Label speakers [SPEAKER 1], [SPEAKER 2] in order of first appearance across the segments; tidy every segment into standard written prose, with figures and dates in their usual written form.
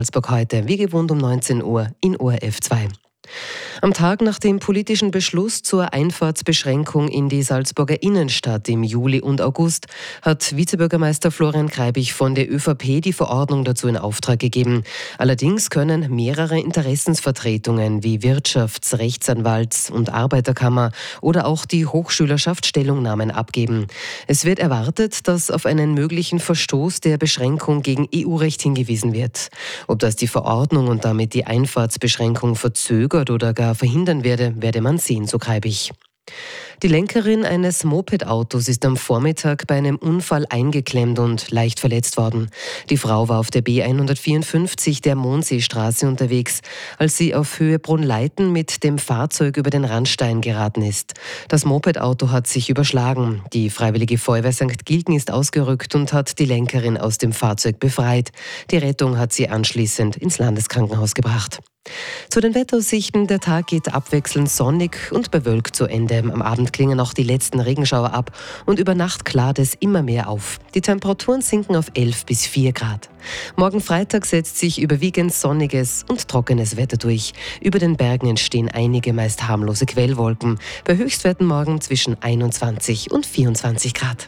[SPEAKER 1] Salzburg heute, wie gewohnt um 19 Uhr in ORF 2. Am Tag nach dem politischen Beschluss zur Einfahrtsbeschränkung in die Salzburger Innenstadt im Juli und August hat Vizebürgermeister Florian Kreibich von der ÖVP die Verordnung dazu in Auftrag gegeben. Allerdings können mehrere Interessensvertretungen wie Wirtschafts-, Rechtsanwalts- und Arbeiterkammer oder auch die Hochschülerschaft Stellungnahmen abgeben. Es wird erwartet, dass auf einen möglichen Verstoß der Beschränkung gegen EU-Recht hingewiesen wird. Ob das die Verordnung und damit die Einfahrtsbeschränkung verzögert oder gar verhindern werde man sehen, so Kreibich. Die Lenkerin eines Mopedautos ist am Vormittag bei einem Unfall eingeklemmt und leicht verletzt worden. Die Frau war auf der B154 der Monseestraße unterwegs, als sie auf Höhe Brunleiten mit dem Fahrzeug über den Randstein geraten ist. Das Mopedauto hat sich überschlagen. Die Freiwillige Feuerwehr St. Gilgen ist ausgerückt und hat die Lenkerin aus dem Fahrzeug befreit. Die Rettung hat sie anschließend ins Landeskrankenhaus gebracht. Zu den Wetteraussichten: Der Tag geht abwechselnd sonnig und bewölkt zu Ende. Am Abend klingen noch die letzten Regenschauer ab und über Nacht klart es immer mehr auf. Die Temperaturen sinken auf 11 bis 4 Grad. Morgen Freitag setzt sich überwiegend sonniges und trockenes Wetter durch. Über den Bergen entstehen einige meist harmlose Quellwolken. Bei Höchstwerten morgen zwischen 21 und 24 Grad.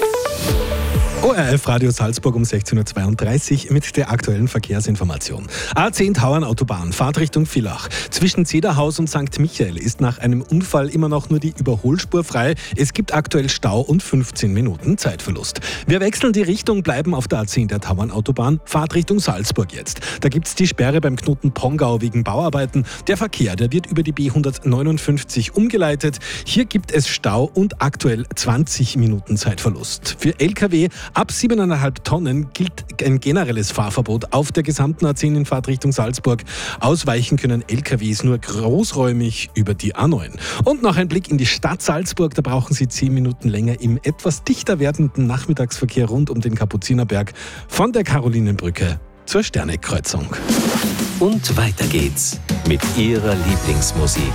[SPEAKER 2] ORF Radio Salzburg um 16.32 Uhr mit der aktuellen Verkehrsinformation. A10 Tauernautobahn, Fahrtrichtung Villach. Zwischen Zederhaus und St. Michael ist nach einem Unfall immer noch nur die Überholspur frei. Es gibt aktuell Stau und 15 Minuten Zeitverlust. Wir wechseln die Richtung, bleiben auf der A10 der Tauernautobahn, Fahrtrichtung Salzburg jetzt. Da gibt es die Sperre beim Knoten Pongau wegen Bauarbeiten. Der Verkehr, der wird über die B159 umgeleitet. Hier gibt es Stau und aktuell 20 Minuten Zeitverlust. Für Lkw ab 7,5 Tonnen gilt ein generelles Fahrverbot auf der gesamten A10 in Fahrtrichtung Salzburg. Ausweichen können LKWs nur großräumig über die A9. Und noch ein Blick in die Stadt Salzburg. Da brauchen Sie 10 Minuten länger im etwas dichter werdenden Nachmittagsverkehr rund um den Kapuzinerberg von der Karolinenbrücke zur Sternekreuzung.
[SPEAKER 3] Und weiter geht's mit Ihrer Lieblingsmusik.